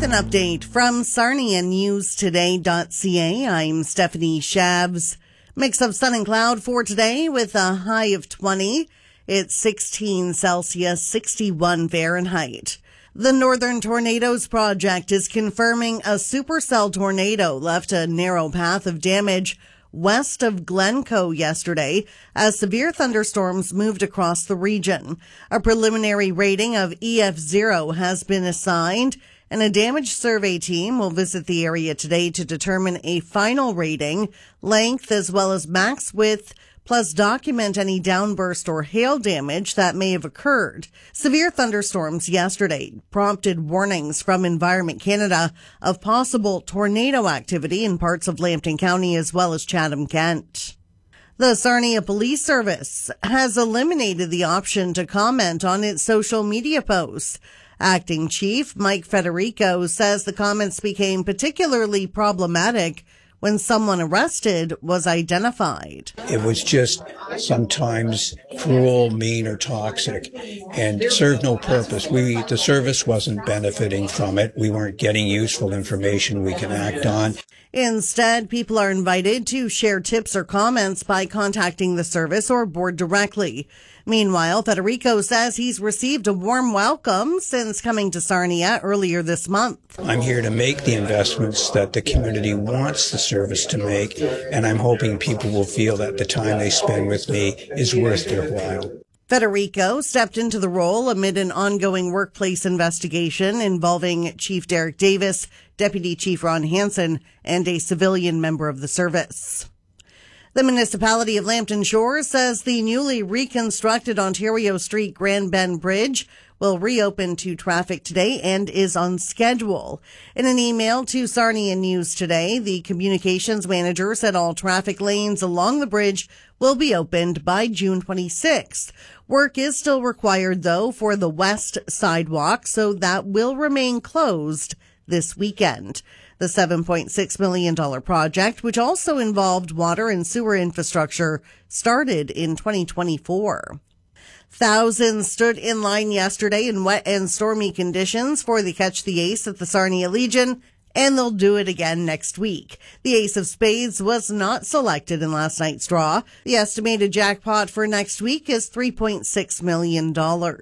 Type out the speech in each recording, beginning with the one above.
With an update from sarniaNewsToday.ca, I'm Stephanie Shabs. Mix of sun and cloud for today with a high of 20. It's 16 Celsius, 61 Fahrenheit. The Northern Tornadoes Project is confirming a supercell tornado left a narrow path of damage west of Glencoe yesterday as severe thunderstorms moved across the region. A preliminary rating of EF0 has been assigned, and a damage survey team will visit the area today to determine a final rating, length, as well as max width, plus document any downburst or hail damage that may have occurred. Severe thunderstorms yesterday prompted warnings from Environment Canada of possible tornado activity in parts of Lambton County as well as Chatham-Kent. The Sarnia Police Service has eliminated the option to comment on its social media posts. Acting Chief Mike Federico says the comments became particularly problematic when someone arrested was identified. It was just sometimes cruel, mean, or toxic, and served no purpose. The service wasn't benefiting from it. We weren't getting useful information we can act on. Instead, people are invited to share tips or comments by contacting the service or board directly. Meanwhile, Federico says he's received a warm welcome since coming to Sarnia earlier this month. I'm here to make the investments that the community wants the service to make, and I'm hoping people will feel that the time they spend with me is worth their while. Federico stepped into the role amid an ongoing workplace investigation involving Chief Derek Davis, Deputy Chief Ron Hansen, and a civilian member of the service. The municipality of Lambton Shores says the newly reconstructed Ontario Street Grand Bend Bridge will reopen to traffic today and is on schedule. In an email to Sarnia News Today, the communications manager said all traffic lanes along the bridge will be opened by June 26th. Work is still required, though, for the west sidewalk, so that will remain closed this weekend. The $7.6 million project, which also involved water and sewer infrastructure, started in 2024. Thousands stood in line yesterday in wet and stormy conditions for the Catch the Ace at the Sarnia Legion, and they'll do it again next week. The Ace of Spades was not selected in last night's draw. The estimated jackpot for next week is $3.6 million.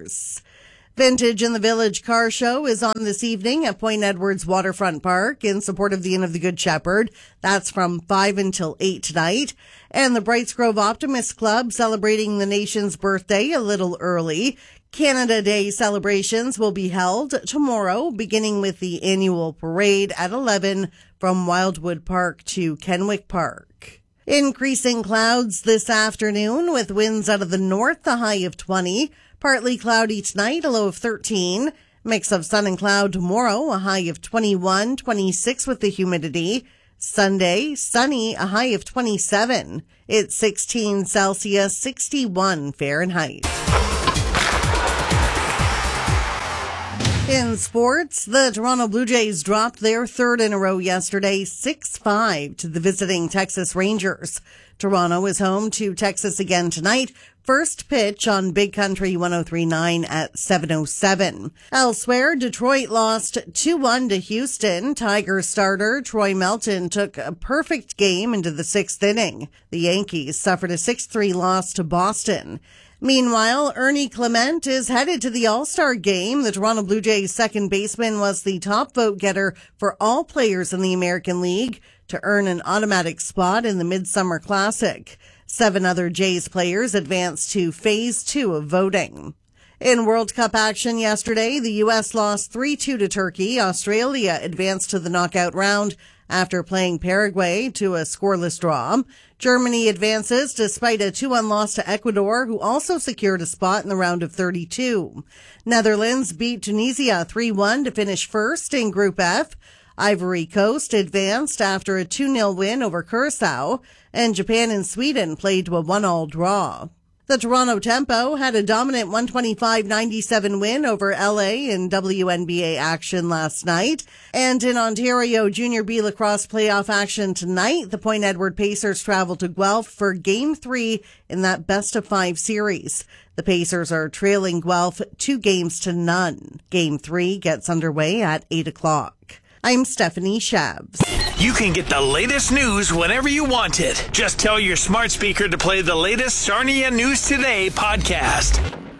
Vintage in the Village Car Show is on this evening at Point Edwards Waterfront Park in support of the Inn of the Good Shepherd. That's from 5 until 8 tonight. And the Brights Grove Optimist Club celebrating the nation's birthday a little early. Canada Day celebrations will be held tomorrow, beginning with the annual parade at 11 from Wildwood Park to Kenwick Park. Increasing clouds this afternoon with winds out of the north, a high of 20. Partly cloudy tonight, a low of 13. Mix of sun and cloud tomorrow, a high of 21, 26 with the humidity. Sunday, sunny, a high of 27. It's 16 Celsius, 61 Fahrenheit. In sports, the Toronto Blue Jays dropped their third in a row yesterday, 6-5 to the visiting Texas Rangers. Toronto is home to Texas again tonight. First pitch on Big Country 103.9 at 7:07. Elsewhere, Detroit lost 2-1 to Houston. Tigers starter Troy Melton took a perfect game into the sixth inning. The Yankees suffered a 6-3 loss to Boston. Meanwhile, Ernie Clement is headed to the All-Star game. The Toronto Blue Jays second baseman was the top vote getter for all players in the American League to earn an automatic spot in the Midsummer Classic. 7 other Jays players advanced to Phase 2 of voting. In World Cup action yesterday, the U.S. lost 3-2 to Turkey. Australia advanced to the knockout round after playing Paraguay to a scoreless draw. Germany advances despite a 2-1 loss to Ecuador, who also secured a spot in the round of 32. Netherlands beat Tunisia 3-1 to finish first in Group F. Ivory Coast advanced after a 2-0 win over Curaçao, and Japan and Sweden played to a 1-1 draw. The Toronto Tempo had a dominant 125-97 win over LA in WNBA action last night. And in Ontario Junior B lacrosse playoff action tonight, the Point Edward Pacers travel to Guelph for Game 3 in that best-of-5 series. The Pacers are trailing Guelph 2-0. Game 3 gets underway at 8 o'clock. I'm Stephanie Shabs. You can get the latest news whenever you want it. Just tell your smart speaker to play the latest Sarnia News Today podcast.